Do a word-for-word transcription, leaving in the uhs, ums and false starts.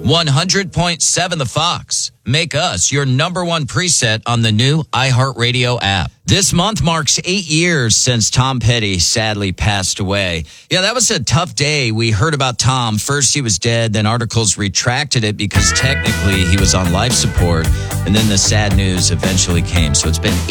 one hundred point seven The Fox. Make us your number one preset on the new iHeartRadio app. This month marks eight years since Tom Petty sadly passed away. Yeah, that was a tough day. We heard about Tom. First he was dead, then articles retracted it because technically he was on life support. And then the sad news eventually came. So it's been